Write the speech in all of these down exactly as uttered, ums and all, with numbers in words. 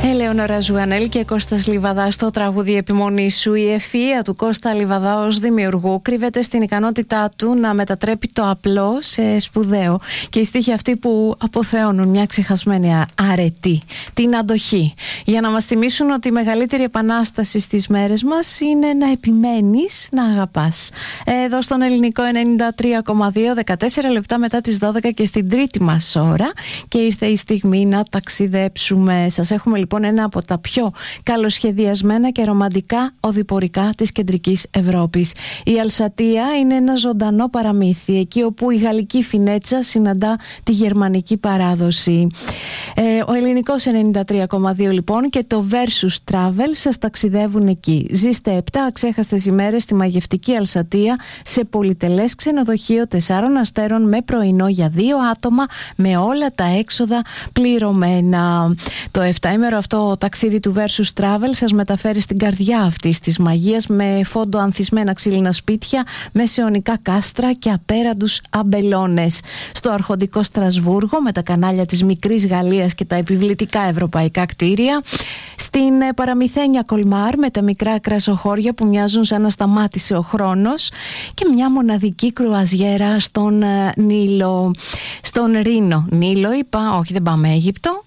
Ελεονόρα Ζουγανέλ και Κώστας Λιβαδάς στο τραγούδι «Επιμονή σου». Η ευφυΐα του Κώστα Λιβαδά ως δημιουργού κρύβεται στην ικανότητά του να μετατρέπει το απλό σε σπουδαίο. Και οι στίχοι αυτοί που αποθεώνουν μια ξεχασμένη αρετή, την αντοχή, για να μας θυμίσουν ότι η μεγαλύτερη επανάσταση στις μέρες μας είναι να επιμένεις να αγαπάς. Εδώ στον Ελληνικό ενενήντα τρία κόμμα δύο, δεκατέσσερα λεπτά μετά τις δώδεκα και στην τρίτη μας ώρα, και ήρθε η στιγμή να ταξιδέψουμε. Σας έχουμε λοιπόν ένα από τα πιο καλοσχεδιασμένα και ρομαντικά οδηπορικά της κεντρικής Ευρώπης. Η Αλσατία είναι ένα ζωντανό παραμύθι, εκεί όπου η γαλλική φινέτσα συναντά τη γερμανική παράδοση. Ε, ο Ελληνικός ενενήντα τρία κόμμα δύο λοιπόν και το Versus Travel σας ταξιδεύουν εκεί. Ζήστε επτά αξέχαστες ημέρες στη μαγευτική Αλσατία σε πολυτελές ξενοδοχείο τεσσάρων αστέρων με πρωινό για δύο άτομα, με όλα τα έξοδα πληρωμένα. Το επτάήμερο αυτό ταξίδι του Versus Travel σας μεταφέρει στην καρδιά αυτής της μαγείας, με φόντο ανθισμένα ξύλινα σπίτια, μεσαιωνικά κάστρα και απέραντους αμπελώνες. Στο αρχοντικό Στρασβούργο με τα κανάλια της μικρής Γαλλίας και τα επιβλητικά ευρωπαϊκά κτίρια. Στην παραμυθένια Κολμάρ με τα μικρά κρασοχώρια που μοιάζουν σαν να σταμάτησε ο χρόνος. Και μια μοναδική κρουαζιέρα στον Νείλο. Στον Ρήνο. Νείλο είπα, όχι, δεν πάμε Αίγυπτο.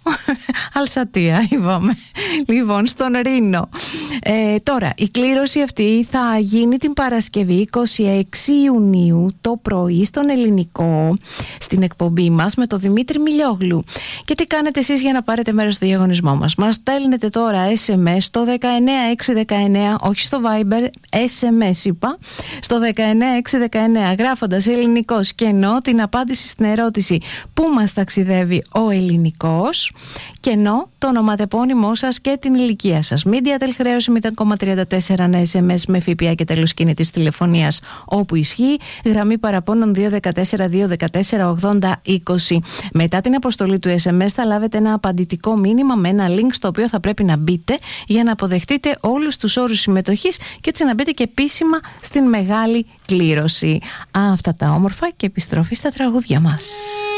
Αλσατία είπαμε. Λοιπόν, στον Ρήνο. Ε, τώρα, η κλήρωση αυτή θα γίνει την Παρασκευή είκοσι έξι Ιουνίου το πρωί στον Ελληνικό, στην εκπομπή μας με τον Δημήτρη Μιλιόγλου. Και τι κάνετε εσείς για να πάρετε μέρος στο διαγωνισμό μας? Μας στέλνετε τώρα ες εμ ες στο δεκαεννιά έξι δεκαεννιά, όχι στο Viber, ες εμ ες είπα, στο δεκαεννιά έξι δεκαεννιά, γράφοντας ελληνικός κενό την απάντηση στην ερώτηση πού μας ταξιδεύει ο ελληνικός, κενό το ονοματεπώνυμό σας και την ηλικία σας. Media χρέωση μηδέν κόμμα τριάντα τέσσερα ένα ες εμ ες με ΦΠΑ και τέλος κινητής τηλεφωνίας όπου ισχύει. Γραμμή παραπώνων δύο ένα τέσσερα δύο ένα τέσσερα ογδόντα είκοσι. Μετά την αποστολή του ες εμ ες θα λάβετε ένα απαντητικό μήνυμα με ένα link στο οποίο θα πρέπει να μπείτε για να αποδεχτείτε όλους τους όρους συμμετοχής και έτσι να μπείτε και επίσημα στην μεγάλη κλήρωση. Αυτά τα όμορφα και επιστροφή στα τραγούδια μας.